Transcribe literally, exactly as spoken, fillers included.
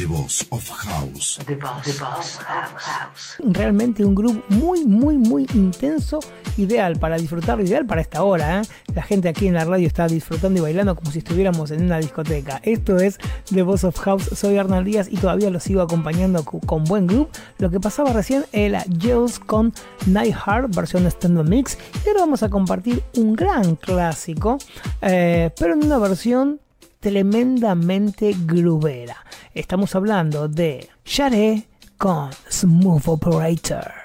The Boss of House. The Boss, The Boss of House. Realmente un grupo muy, muy, muy intenso, ideal para disfrutar, ideal para esta hora, ¿eh? La gente aquí en la radio está disfrutando y bailando como si estuviéramos en una discoteca. Esto es The Boss of House, soy Hernán Díaz y todavía lo sigo acompañando con, con buen groove. Lo que pasaba recién era Jules con Night Heart, versión Stand Mix, y ahora vamos a compartir un gran clásico, eh, pero en una versión tremendamente groovera. Estamos hablando de Share con Smooth Operator.